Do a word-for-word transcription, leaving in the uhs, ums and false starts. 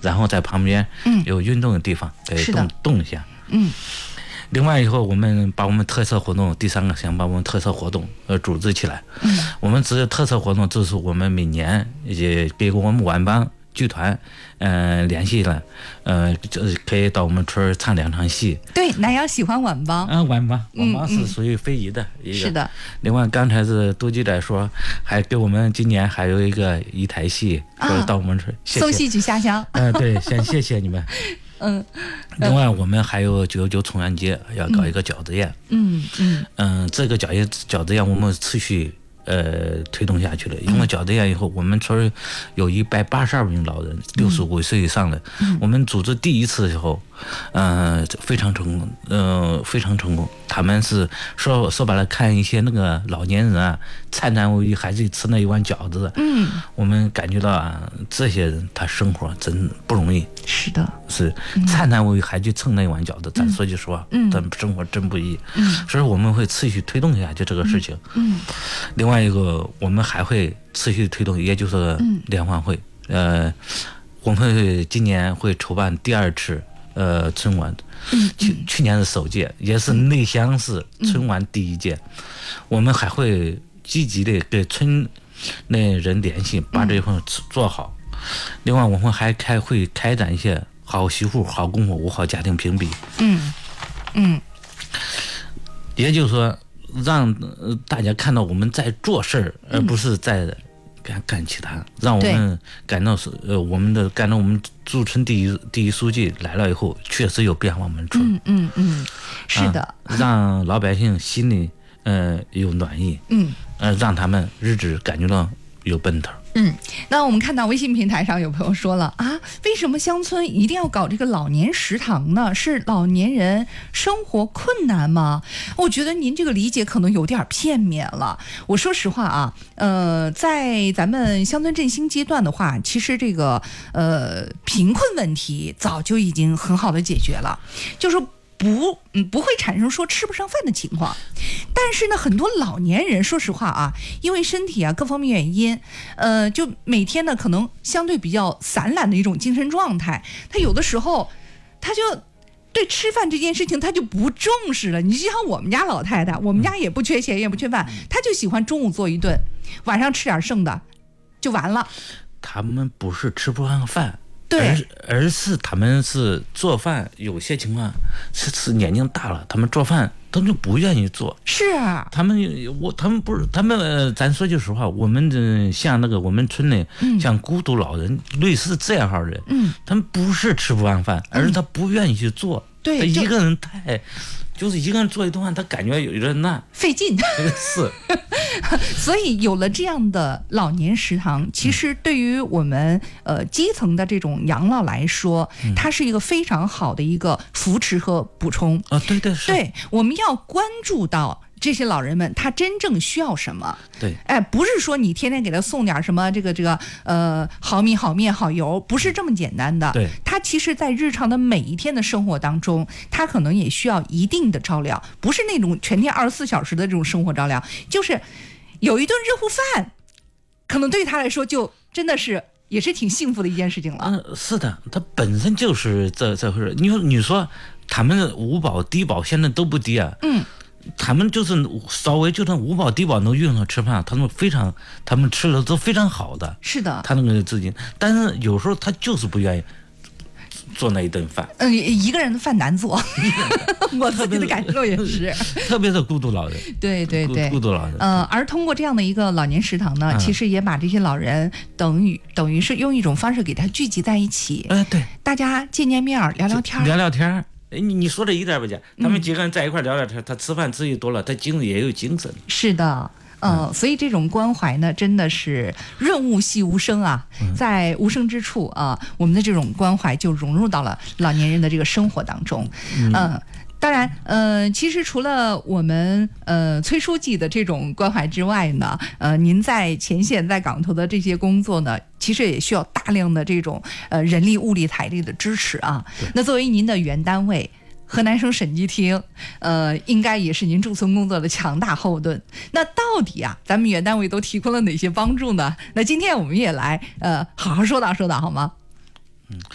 然后在旁边有运动的地方，可以动动一下。 嗯。 另外以后我们把我们特色活动，第三个想把我们特色活动呃组织起来。 嗯。 我们只有特色活动，就是我们每年也给我们晚帮剧团，呃，联系了，呃，可以到我们村唱两场戏。 对，南阳喜欢晚帮。 啊，晚帮，晚帮是属于非遗的一个。 是的。 另外，刚才是杜记仔说，还给我们今年还有一个一台戏，说到我们村，谢谢。 送戏曲下乡。 嗯、呃，对，先谢谢你们。 嗯。 另外，我们还有九九九重阳节要搞一个饺子宴。 嗯嗯嗯、呃，这个饺子饺子宴我们持续。呃，推动下去了。因为饺子宴以后，我们村有一百八十二名老人，六十五岁以上的。 嗯、 我们组织第一次的时候，呃，非常成功，呃，非常成功。他们是说说白了，看一些那个老年人啊，灿烂无余，还是吃那一碗饺子。 嗯， 我们感觉到啊，这些人他生活真不容易。 是的， 是灿烂无余，还去蹭那一碗饺子。咱说句实话， 嗯， 咱生活真不易。 嗯， 所以我们会持续推动下去这个事情。 嗯， 另外一个，我们还会持续推动，也就是联欢会。嗯、呃，我们会今年会筹办第二次呃春晚。 嗯， 去去年是首届，也是内乡市春晚第一届。嗯、我们还会积极的跟村内人联系，把这一份做好。嗯、另外，我们还开会开展一些好媳妇、好公婆、五好家庭评比。 嗯嗯， 也就是说，让大家看到我们在做事儿，而不是在干干其他，让我们感到是呃，我们的感到我们驻村第一第一书记来了以后，确实有变化我们村。 嗯嗯嗯，是的、 啊，让老百姓心里呃有暖意。 嗯， 呃，让他们日子感觉到有奔头。 嗯，那我们看到微信平台上有朋友说了啊，为什么乡村一定要搞这个老年食堂呢？是老年人生活困难吗？我觉得您这个理解可能有点片面了。我说实话啊，呃，在咱们乡村振兴阶段的话，其实这个呃贫困问题早就已经很好的解决了，就是不嗯不会产生说吃不上饭的情况。但是呢，很多老年人说实话啊，因为身体啊各方面原因，呃，就每天呢可能相对比较散懒的一种精神状态，他有的时候他就对吃饭这件事情他就不重视了。你就像我们家老太太，我们家也不缺钱也不缺饭，她就喜欢中午做一顿，晚上吃点剩的就完了。 他们不是吃不上饭， 对， 而而是他们是做饭，有些情况是是年龄大了，他们做饭他们就不愿意做。 是啊， 他们我他们不是他们、呃、咱说句实话，我们这像那个我们村里、嗯、像孤独老人类似这样号人， 嗯， 他们不是吃不上饭，而是他不愿意去做。 对、 嗯，他一个人太就是一个人做一顿饭，他感觉有点难费劲。 是。 所以有了这样的老年食堂，其实对于我们呃基层的这种养老来说，嗯、它是一个非常好的一个扶持和补充啊。对对是。 对，我们要关注到这些老人们他真正需要什么。 对， 哎，不是说你天天给他送点什么这个这个呃好米好面好油，不是这么简单的。 对， 他其实在日常的每一天的生活当中，他可能也需要一定的照料，不是那种全天二十四小时的这种生活照料，就是有一顿热乎饭，可能对他来说就真的是也是挺幸福的一件事情了。 嗯，是的，他本身就是这这回事。你说你说他们五保低保现在都不低啊。 嗯。 他们就是稍微就算五保低保能用上吃饭，他们非常，他们吃的都非常好的。 是的， 他那个资金，但是有时候他就是不愿意做那一顿饭。 嗯，一个人的饭难做，我自己的感受也是。 特别是孤独老人。 对对对， 孤独老人。 呃，而通过这样的一个老年食堂呢，嗯、其实也把这些老人等于等于是用一种方式给他聚集在一起。 哎、呃，对， 大家见见面，聊聊天， 聊聊天。哎，你你说的一点不假，他们几个人在一块聊聊天，他吃饭吃的多了，他精神也有精神。 是的，嗯、呃，所以这种关怀呢，真的是润物细无声啊，在无声之处啊，我们的这种关怀就融入到了老年人的这个生活当中，嗯。呃当然，呃，其实除了我们呃崔书记的这种关怀之外呢，呃，您在前线在岗头的这些工作呢，其实也需要大量的这种呃人力、物力、财力的支持啊。那作为您的原单位河南省审计厅，呃，应该也是您驻村工作的强大后盾。那到底啊，咱们原单位都提供了哪些帮助呢？那今天我们也来呃好好说道说道好吗？ 嗯，